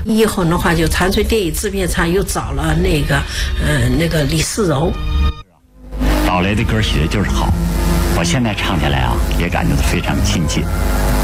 以后的话就长春电影制片厂又找了那个李世柔。 老雷的歌写的就是好，我现在唱起来啊也感觉到非常亲切。